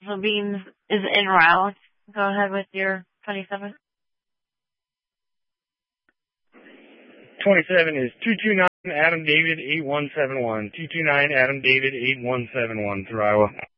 So Beans is en route. Go ahead with your 27. 27 is 229 Adam David 8171. 229 Adam David 8171 through Iowa.